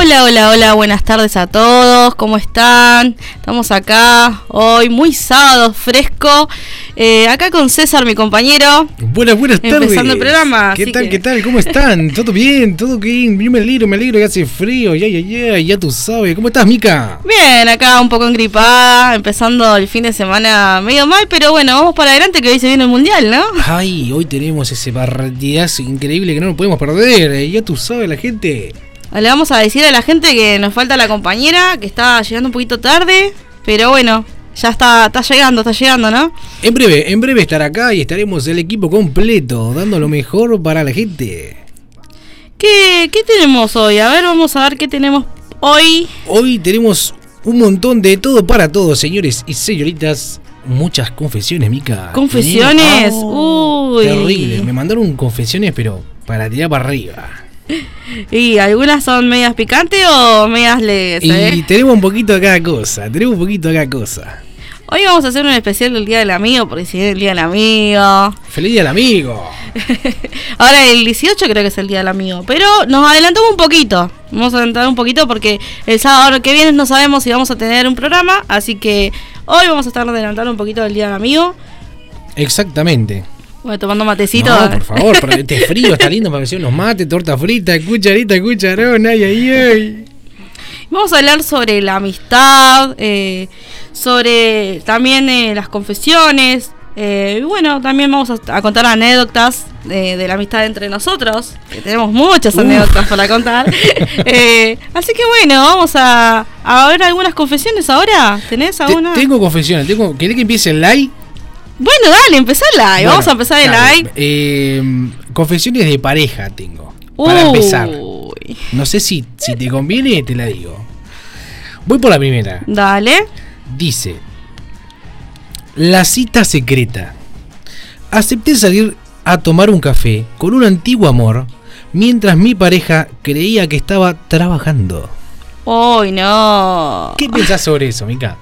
Hola, hola, hola, buenas tardes a todos, ¿cómo están? Estamos acá hoy, muy sábado, fresco, acá con César, mi compañero. Buenas tardes. Empezando el programa. ¿Qué tal? ¿Cómo están? ¿Todo bien? ¿Todo bien? Yo me alegro que hace frío, ya tú sabes. ¿Cómo estás, Mica? Bien, acá un poco engripada, empezando el fin de semana medio mal, pero bueno, vamos para adelante que hoy se viene el Mundial, ¿no? Ay, hoy tenemos ese partidazo increíble que no nos podemos perder, ya tú sabes, la gente. Le vamos a decir a la gente que nos falta la compañera, que está llegando un poquito tarde, pero bueno, ya está llegando, ¿no? En breve estará acá y estaremos el equipo completo, dando lo mejor para la gente. ¿Qué tenemos hoy? A ver, vamos a ver qué tenemos hoy. Hoy tenemos un montón de todo para todos, señores y señoritas. Muchas confesiones, Mica. ¿Confesiones? Uy. Terrible, me mandaron confesiones, pero para tirar para arriba. Y algunas son medias picantes o medias leves, Y tenemos un poquito de cada cosa, Hoy vamos a hacer un especial del Día del Amigo, porque si viene el Día del Amigo. ¡Feliz Día del Amigo! Ahora el 18 creo que es el Día del Amigo, pero nos adelantamos un poquito. Vamos a adelantar un poquito porque el sábado que viene no sabemos si vamos a tener un programa, así que hoy vamos a estar adelantando un poquito del Día del Amigo. Exactamente. Bueno, tomando matecito. No, por favor, pero este frío está lindo para hacer unos mates, torta frita, cucharón, ay. Vamos a hablar sobre la amistad, sobre también las confesiones. Y bueno, también vamos a contar anécdotas de la amistad entre nosotros, que tenemos muchas anécdotas para contar. Así que bueno, vamos a ver algunas confesiones ahora. ¿Tenés alguna? Tengo confesiones, ¿querés que empiece el live? Bueno, dale, empezá el live. Bueno, vamos a empezar el live. Confesiones de pareja tengo. Para empezar. No sé si te conviene, te la digo. Voy por la primera. Dale. Dice: la cita secreta. Acepté salir a tomar un café con un antiguo amor mientras mi pareja creía que estaba trabajando. ¡Uy, no! ¿Qué pensás sobre eso, Mica?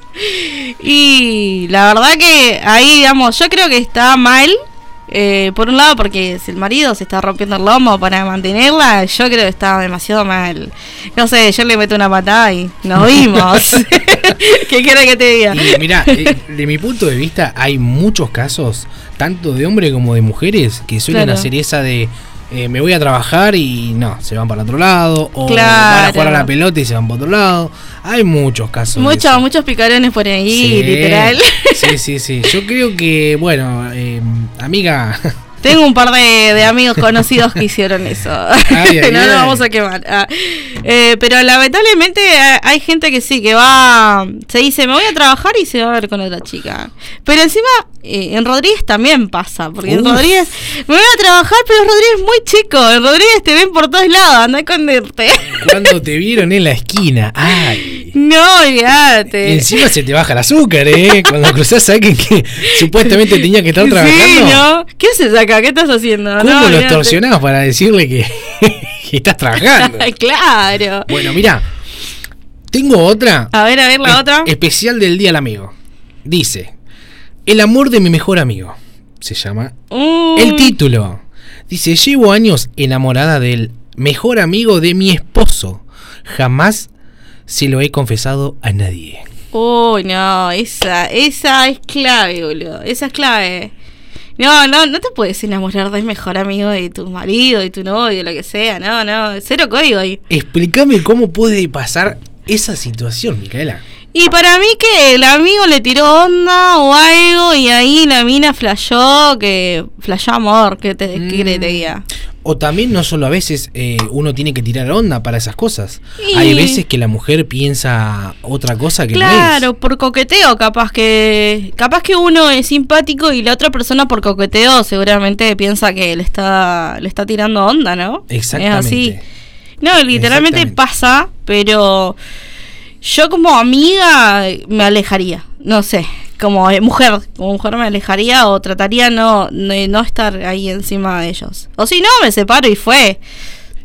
Y la verdad que ahí, digamos, yo creo que está mal. Por un lado, porque si el marido se está rompiendo el lomo para mantenerla, yo creo que está demasiado mal. No sé, yo le meto una patada y nos vimos. ¿Qué quieres que te diga? Y mirá, de mi punto de vista, hay muchos casos, tanto de hombres como de mujeres, que suelen hacer esa de me voy a trabajar y no, se van para otro lado, o van a jugar a la pelota y se van para otro lado. Hay muchos casos. Muchos picarones por ahí, sí, literal. Sí. Yo creo que, bueno, amiga. Tengo un par de amigos conocidos que hicieron eso. No lo vamos a quemar. Pero lamentablemente hay gente que sí, que se dice, me voy a trabajar y se va a ver con otra chica. Pero encima, en Rodríguez también pasa. Porque en Rodríguez, me voy a trabajar, pero Rodríguez es muy chico. En Rodríguez te ven por todos lados, anda a esconderte. Cuando te vieron en la esquina. Ay. No, olvídate. Encima se te baja el azúcar, Cuando cruzás a alguien que supuestamente tenía que estar trabajando. Sí, ¿no? ¿Qué haces acá? ¿Qué estás haciendo? ¿Cómo lo extorsionás para decirle que estás trabajando? Claro. Bueno, mirá, tengo otra. A ver, la otra. Especial del Día del Amigo. Dice: el amor de mi mejor amigo. Se llama. El título. Dice: llevo años enamorada del mejor amigo de mi esposo. Jamás se lo he confesado a nadie. Uy, no, esa es clave, boludo. Esa es clave. No te puedes enamorar del mejor amigo de tu marido, de tu novio, lo que sea. No, cero código ahí. Explícame cómo puede pasar esa situación, Micaela. Y para mí que el amigo le tiró onda o algo y ahí la mina flashó amor, que te diga. O también no solo a veces uno tiene que tirar onda para esas cosas. Hay veces que la mujer piensa otra cosa que no es. Claro, por coqueteo capaz que uno es simpático y la otra persona por coqueteo seguramente piensa que le está tirando onda, ¿no? Exactamente. Es así. No, literalmente pasa, pero yo como amiga me alejaría, no sé. Como mujer me alejaría o trataría no estar ahí encima de ellos. O si no, me separo y fue.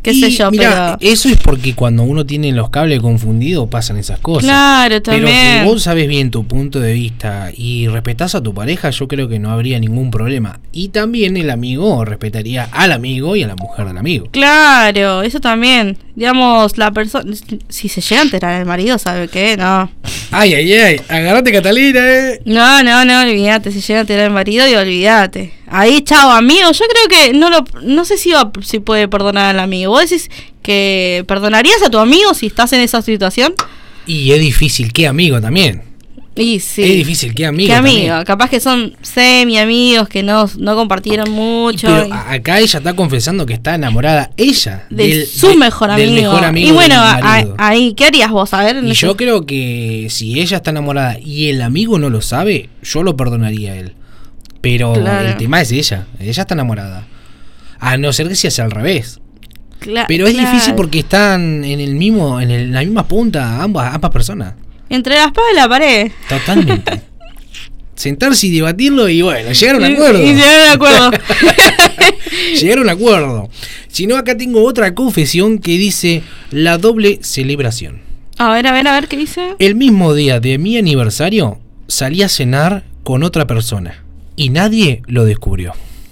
qué sé yo, mirá, pero eso es porque cuando uno tiene los cables confundidos pasan esas cosas. Claro, también. Pero si vos sabes bien tu punto de vista y respetás a tu pareja, yo creo que no habría ningún problema. Y también el amigo respetaría al amigo y a la mujer del amigo. Claro, eso también. Digamos, la persona, si se llega a enterar el marido, ¿sabe qué? No. Ay, agarrate, Catalina, No, olvídate, si llega a enterar el marido, y olvídate. Ahí, chao, amigo. Yo creo que no sé si puede perdonar al amigo. ¿Vos decís que perdonarías a tu amigo si estás en esa situación? Y es difícil, ¿qué amigo también? Y sí. Es difícil, ¿qué amigo? ¿Qué amigo? También. Capaz que son semi-amigos que no compartieron mucho. Pero acá ella está confesando que está enamorada, ella, de su mejor amigo. Del mejor amigo. Y bueno, ahí, ¿qué harías vos? A ver. Y yo creo que si ella está enamorada y el amigo no lo sabe, yo lo perdonaría a él. Pero claro, el tema es ella está enamorada. A no ser que se hace al revés. Pero es difícil porque están en la misma punta ambas personas. Entre la espada y la pared. Totalmente. Sentarse y debatirlo y bueno, llegar a un acuerdo. Y llegar a un acuerdo. Llegar a un acuerdo. Si no, acá tengo otra confesión que dice la doble celebración. A ver, ¿qué dice? El mismo día de mi aniversario salí a cenar con otra persona y nadie lo descubrió.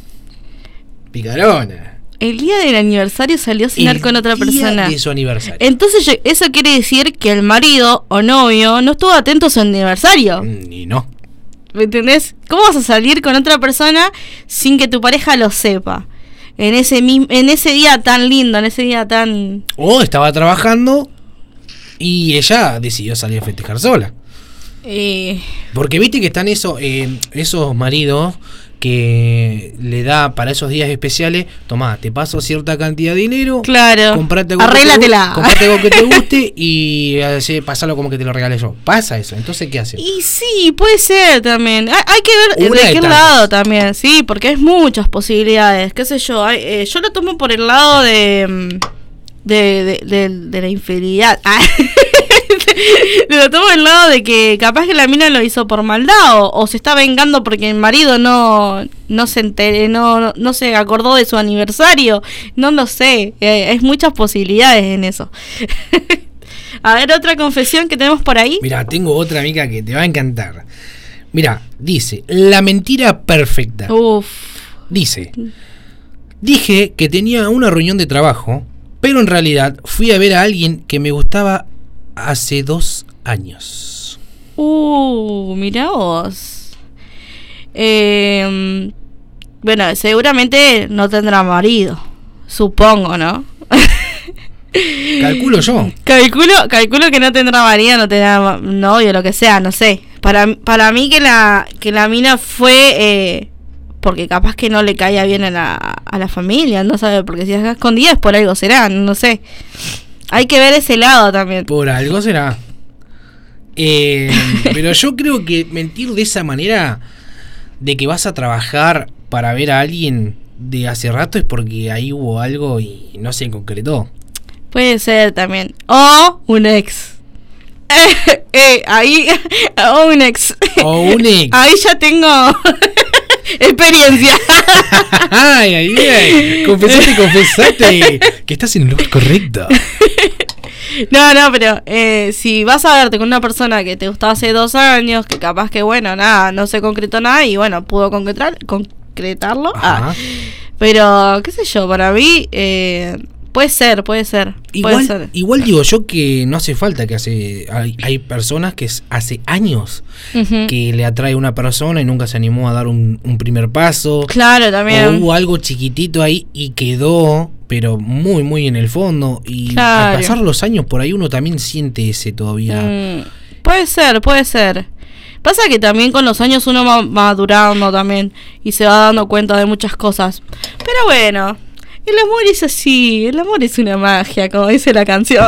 Picarona. El día del aniversario salió a cenar con otra persona. El día de su aniversario. Entonces eso quiere decir que el marido o novio no estuvo atento a su aniversario. Ni no. ¿Me entendés? ¿Cómo vas a salir con otra persona sin que tu pareja lo sepa? En ese día tan lindo, en ese día tan... O estaba trabajando y ella decidió salir a festejar sola. Porque viste que están esos maridos que le da para esos días especiales, tomá, te paso cierta cantidad de dinero, claro, arréglatela, comprate algo que te guste y pasalo como que te lo regale yo. Pasa eso, entonces ¿qué hace? Y sí, puede ser también. Hay que ver de qué lado también, sí, porque hay muchas posibilidades, qué sé yo. Yo lo tomo por el lado de la infidelidad. Lo tomo del lado de que capaz que la mina lo hizo por maldad o se está vengando porque el marido no se enteró, no se acordó de su aniversario. No lo sé, hay muchas posibilidades en eso. A ver, otra confesión que tenemos por ahí. Mira, tengo otra amiga que te va a encantar. Mira, dice, la mentira perfecta. Dice, dije que tenía una reunión de trabajo, pero en realidad fui a ver a alguien que me gustaba hace 2 años. Mirá vos. Bueno, seguramente no tendrá marido. Supongo, ¿no? Calculo yo. Calculo que no tendrá marido, no tendrá novio, lo que sea, no sé. Para mí que la mina fue porque capaz que no le caía bien a la familia, no sabe, porque si está escondida es por algo será, no sé. Hay que ver ese lado también. Por algo será. Pero yo creo que mentir de esa manera, de que vas a trabajar para ver a alguien de hace rato, es porque ahí hubo algo y no se concretó. Puede ser también. O un ex. Ahí. O un ex. Ahí ya tengo experiencia. Ay. Confesate que estás en el lugar correcto. No, pero si vas a verte con una persona que te gustaba hace 2 años, que capaz que bueno, nada, no se concretó nada y bueno, pudo concretarlo. Pero qué sé yo, para mí puede ser. Igual digo yo que no hace falta que hay personas que hace años que le atrae una persona y nunca se animó a dar un primer paso. Claro, también. O hubo algo chiquitito ahí y quedó, pero muy, muy en el fondo. Y al pasar los años por ahí uno también siente ese todavía. Puede ser. Pasa que también con los años uno va madurando también y se va dando cuenta de muchas cosas. Pero bueno, el amor es así, el amor es una magia, como dice la canción.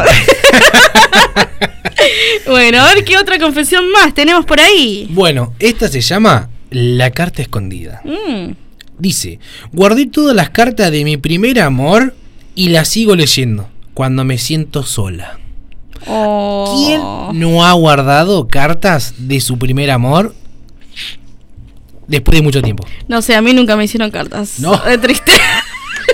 Bueno, a ver qué otra confesión más tenemos por ahí. Bueno, esta se llama La carta escondida. Dice, guardé todas las cartas de mi primer amor y las sigo leyendo cuando me siento sola. ¿Quién no ha guardado cartas de su primer amor después de mucho tiempo? No sé, a mí nunca me hicieron cartas. No. Es triste.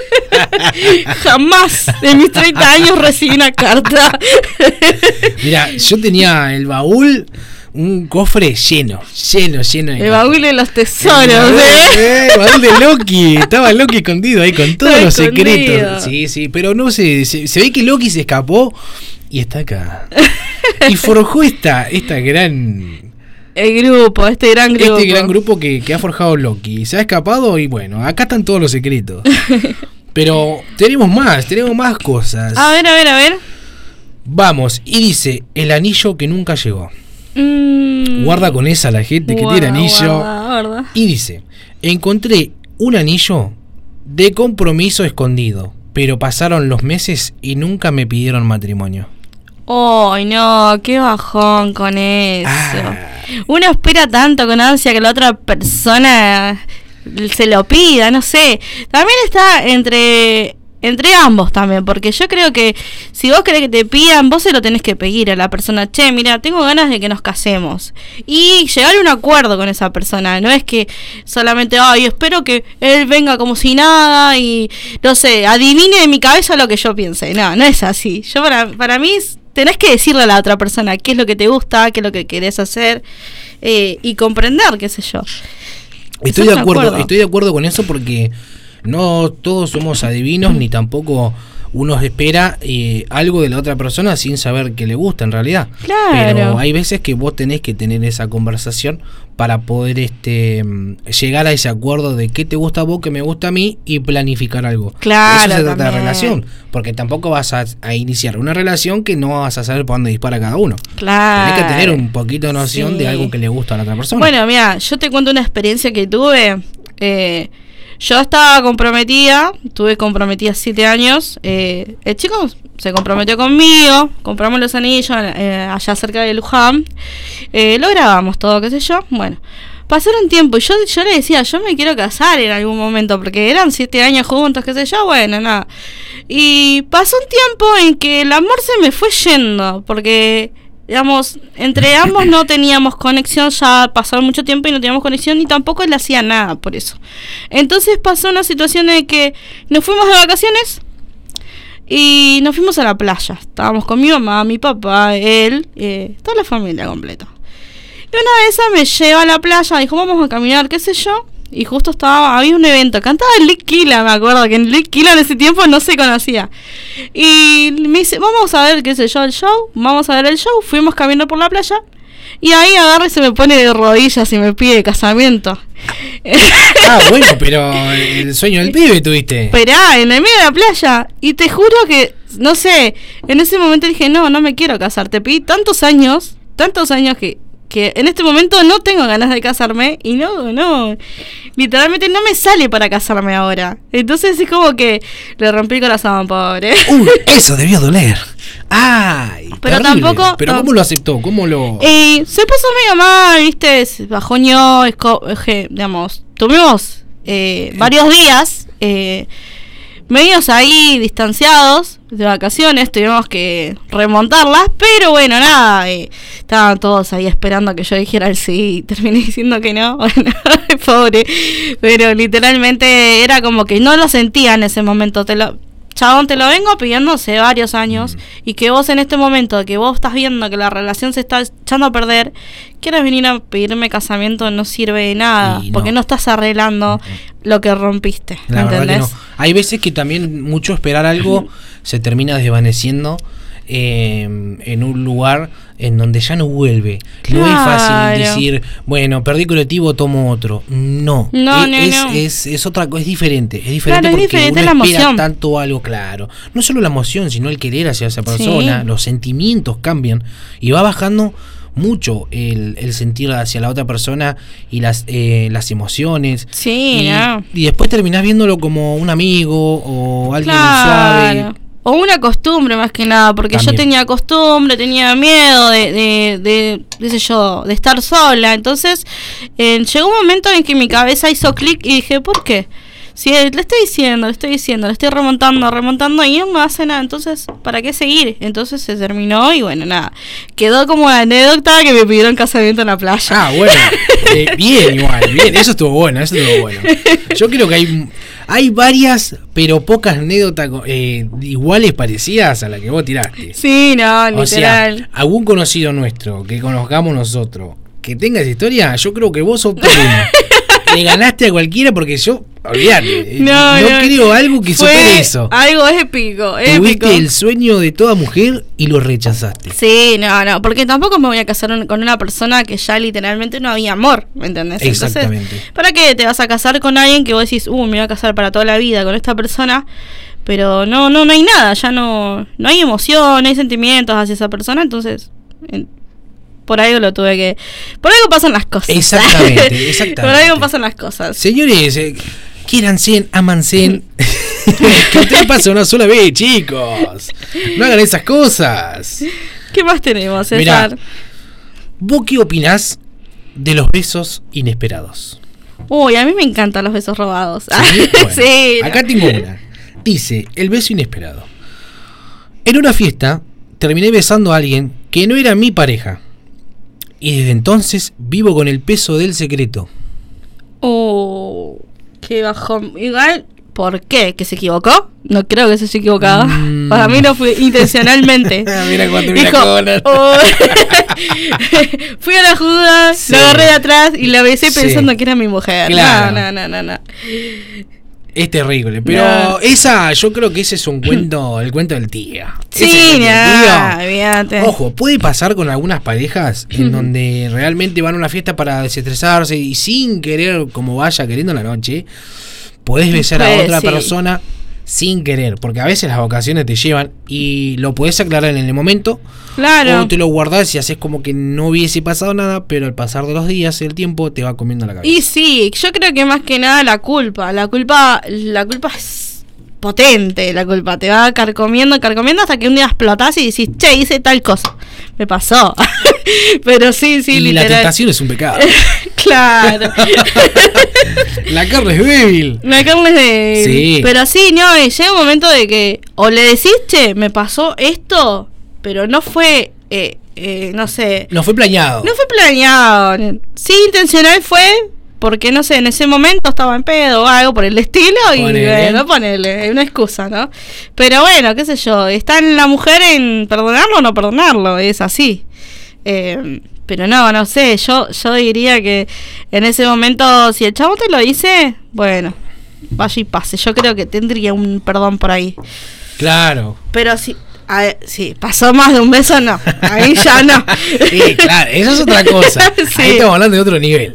Jamás en mis 30 años recibí una carta. Mira, yo tenía el baúl, un cofre lleno. El baúl de los tesoros, el baúl de Loki. Estaba Loki escondido ahí con todos los secretos. Sí, pero no sé, se ve que Loki se escapó y está acá. Y forjó esta gran... Este gran grupo que ha forjado Loki. Se ha escapado y bueno, acá están todos los secretos. Pero tenemos más cosas. A ver. Vamos, y dice, el anillo que nunca llegó. Guarda con esa la gente que tiene anillo. Guarda. Y dice, encontré un anillo de compromiso escondido, pero pasaron los meses y nunca me pidieron matrimonio. ¡Ay, no! ¡Qué bajón con eso! Uno espera tanto con ansia que la otra persona se lo pida, no sé. También está entre ambos también, porque yo creo que si vos querés que te pidan, vos se lo tenés que pedir a la persona. Che, mira, tengo ganas de que nos casemos. Y llegar a un acuerdo con esa persona. No es que solamente, espero que él venga como si nada y, no sé, adivine de mi cabeza lo que yo piense. No es así. Yo para mí tenés que decirle a la otra persona qué es lo que te gusta, qué es lo que querés hacer y comprender, qué sé yo. Estoy de acuerdo con eso porque no todos somos adivinos ni tampoco uno espera algo de la otra persona sin saber qué le gusta en realidad. Claro. Pero hay veces que vos tenés que tener esa conversación para poder llegar a ese acuerdo de qué te gusta a vos, qué me gusta a mí y planificar algo. Claro. Eso se trata de relación, porque tampoco vas a iniciar una relación que no vas a saber por dónde dispara cada uno. Claro. Tenés que tener un poquito de noción de algo que le gusta a la otra persona. Bueno, mira, yo te cuento una experiencia que tuve. Yo estaba comprometida, estuve comprometida 7 años. El chico se comprometió conmigo, compramos los anillos allá cerca de Luján. Lo grabamos todo, qué sé yo. Bueno, pasaron tiempo y yo le decía, yo me quiero casar en algún momento, porque eran 7 años juntos, qué sé yo, bueno, nada. Y pasó un tiempo en que el amor se me fue yendo, porque... digamos, entre ambos no teníamos conexión, ya pasaron mucho tiempo y no teníamos conexión y tampoco él hacía nada por eso. Entonces pasó una situación en que nos fuimos de vacaciones y nos fuimos a la playa. Estábamos con mi mamá, mi papá, él, toda la familia completa. Y una de esas me lleva a la playa, dijo, vamos a caminar, qué sé yo. Y justo había un evento, cantaba Litquila, me acuerdo que en Litquila en ese tiempo no se conocía. Y me dice, vamos a ver, qué sé yo, el show, vamos a ver el show, fuimos caminando por la playa. Y ahí agarra y se me pone de rodillas y me pide casamiento. Bueno, pero el sueño del pibe tuviste. Esperá, en el medio de la playa. Y te juro que, no sé, en ese momento dije, no me quiero casar. Te pedí tantos años que en este momento no tengo ganas de casarme y no, literalmente no me sale para casarme ahora. Entonces es como que le rompí el corazón, pobre. Eso debió doler. Ay, pero terrible. Tampoco. Pero ¿cómo lo aceptó? ¿Cómo lo...? Se puso medio mal, viste, bajoñó, digamos, tuvimos varios días medios ahí distanciados de vacaciones, tuvimos que remontarlas, pero bueno, nada, estaban todos ahí esperando a que yo dijera el sí y terminé diciendo que no. Bueno, pobre, pero literalmente era como que no lo sentía en ese momento. Chabón, te lo vengo pidiendo hace varios años y que vos en este momento que vos estás viendo que la relación se está echando a perder, quieras venir a pedirme casamiento no sirve de nada, porque no estás arreglando lo que rompiste. La verdad que no. Hay veces que también mucho esperar algo se termina desvaneciendo en un lugar en donde ya no vuelve. Claro. No es fácil decir, bueno, perdí colectivo, tomo otro. No. Es otra cosa, es diferente. Es diferente, claro, porque uno la espera emoción. Tanto algo, claro. No solo la emoción, sino el querer hacia esa persona. Sí. Los sentimientos cambian y va bajando mucho el sentir hacia la otra persona y las emociones. Sí, y después terminás viéndolo como un amigo o alguien suave. O una costumbre más que nada, porque también. Yo tenía costumbre, tenía miedo de estar sola. Entonces llegó un momento en que mi cabeza hizo clic y dije, ¿por qué? Si le estoy diciendo, le estoy remontando y no me hace nada, entonces, ¿para qué seguir? Entonces se terminó y bueno, nada. Quedó como la anécdota que me pidieron casamiento en la playa. Ah, bueno. Bien, igual, bien. Eso estuvo bueno. Yo creo que hay varias, pero pocas anécdotas iguales, parecidas a la que vos tiraste. Sí, no, literal. O sea, algún conocido nuestro que conozcamos nosotros que tenga esa historia, yo creo que vos sos por uno. Le ganaste a cualquiera porque yo, olvídate, no creo algo que supere eso. Algo épico. Tuviste el sueño de toda mujer y lo rechazaste. Sí, no, porque tampoco me voy a casar con una persona que ya literalmente no había amor, ¿me entendés? Exactamente. Entonces, ¿para qué te vas a casar con alguien que vos decís, me voy a casar para toda la vida con esta persona? Pero no hay nada, ya no hay emoción, no hay sentimientos hacia esa persona, entonces... Por algo lo tuve que... Por algo pasan las cosas. Exactamente. Por algo pasan las cosas. Señores, quiéranse, ámanse. Que usted pasa una sola vez, chicos. No hagan esas cosas. ¿Qué más tenemos, César? Mirá, ¿vos qué opinás de los besos inesperados? Uy, a mí me encantan los besos robados. ¿Sí? Bueno, sí. Acá tengo una. Dice, el beso inesperado. En una fiesta, terminé besando a alguien que no era mi pareja. Y desde entonces vivo con el peso del secreto. Oh, qué bajón. Igual, ¿por qué? ¿Que se equivocó? No creo que se haya equivocado. Para mí no fue intencionalmente. Mira cuánto mira Conan. Fui a la juda, sí. La agarré de atrás y la besé pensando que era mi mujer. Claro. No. Es terrible, pero yo creo que ese es un cuento, el cuento del tío. Sí, fíjate. Ojo, puede pasar con algunas parejas en donde realmente van a una fiesta para desestresarse y sin querer, como vaya queriendo la noche, podés besar a otra persona sin querer, porque a veces las ocasiones te llevan y lo podés aclarar en el momento. Claro. O te lo guardás y haces como que no hubiese pasado nada, pero al pasar de los días, el tiempo te va comiendo la cabeza. Y sí, yo creo que más que nada la culpa es potente, la culpa te va carcomiendo hasta que un día explotás y decís, che, hice tal cosa, me pasó. Pero sí, y literal. La tentación es un pecado. Claro. La carne es débil. Sí. Pero sí, llega un momento de que o le decís, che, me pasó esto, pero no fue, no sé. No fue planeado. Sí, intencional fue, porque no sé, en ese momento estaba en pedo o algo por el estilo y bueno, ponele, una excusa, ¿no? Pero bueno, qué sé yo, está en la mujer en perdonarlo o no perdonarlo, es así. Pero no sé, yo diría que en ese momento, si el chavo te lo dice, bueno, vaya y pase. Yo creo que tendría un perdón por ahí. Claro. Pero si pasó más de un beso, no. Ahí ya no. Sí, claro, eso es otra cosa. Sí. Ahí estamos hablando de otro nivel.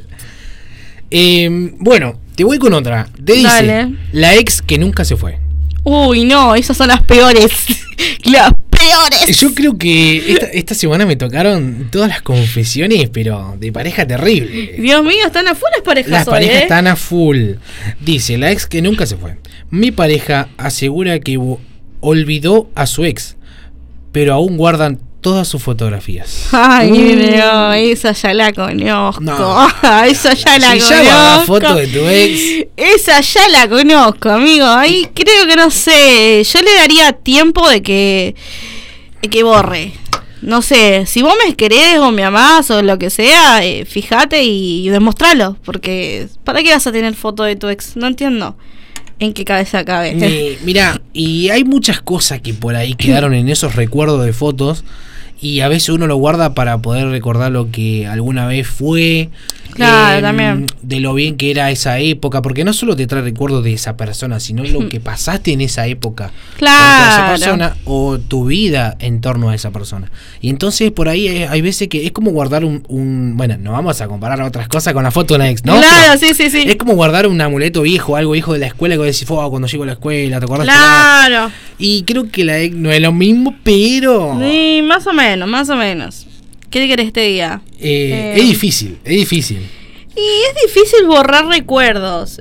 Bueno, te voy con otra. Te dice, dale. La ex que nunca se fue. Uy, no, esas son las peores. Las peores. Yo creo que esta semana me tocaron todas las confesiones, pero de pareja terrible. Dios mío, están a full las parejas. Las parejas están a full. Dice, la ex que nunca se fue. Mi pareja asegura que olvidó a su ex, pero aún guardan todas sus fotografías. Ay, no, esa ya la conozco. No. Esa ya la conozco. Si ya guardas foto de tu ex. Esa ya la conozco, amigo. Ahí creo que no sé. Yo le daría tiempo de que borre. No sé, si vos me querés o me amás o lo que sea, fíjate y demostralo. Porque ¿para qué vas a tener foto de tu ex? No entiendo en qué cabeza cabe. Mirá, y hay muchas cosas que por ahí quedaron en esos recuerdos de fotos. Y a veces uno lo guarda para poder recordar lo que alguna vez fue. Claro, también. De lo bien que era esa época. Porque no solo te trae recuerdos de esa persona, sino lo que pasaste en esa época. Claro. Con esa persona o tu vida en torno a esa persona. Y entonces por ahí hay veces que es como guardar bueno, no vamos a comparar otras cosas con la foto de una ex, ¿no? Claro, sí. Es como guardar un amuleto viejo, algo viejo de la escuela que vos decís, cuando llego a la escuela, ¿te acordás? Claro. Y creo que la ex no es lo mismo, pero... Sí, más o menos. ¿Qué querés que te diga? Es difícil. Y es difícil borrar recuerdos.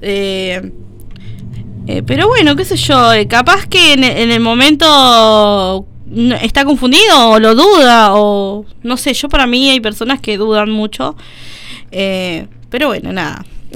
Pero bueno, qué sé yo, capaz que en el momento está confundido o lo duda o no sé, yo para mí hay personas que dudan mucho. Pero bueno, nada.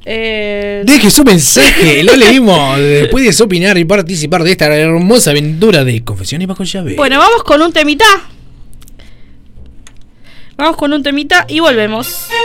Deje su mensaje, lo leímos. Puedes opinar y participar de esta hermosa aventura de Confesiones Bajo Llave. Bueno, vamos con un temita. Y volvemos.